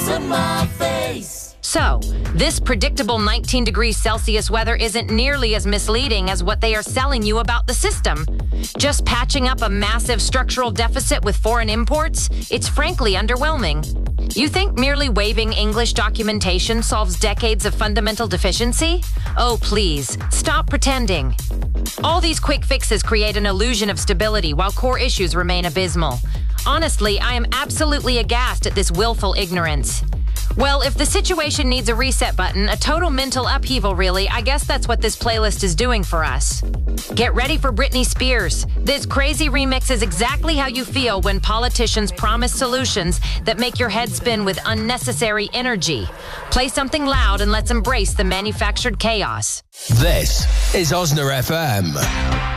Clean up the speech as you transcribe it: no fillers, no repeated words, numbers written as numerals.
to my face. So, this predictable 19 degrees Celsius weather isn't nearly as misleading as what they are selling you about the system. Just patching up a massive structural deficit with foreign imports? It's frankly underwhelming. You think merely waiving English documentation solves decades of fundamental deficiency? Oh, please, stop pretending. All these quick fixes create an illusion of stability while core issues remain abysmal. Honestly, I am absolutely aghast at this willful ignorance. Well, if the situation needs a reset button, a total mental upheaval really, I guess that's what this playlist is doing for us. Get ready for Britney Spears. This crazy remix is exactly how you feel when politicians promise solutions that make your head spin with unnecessary energy. Play something loud and let's embrace the manufactured chaos. This is Osna FM.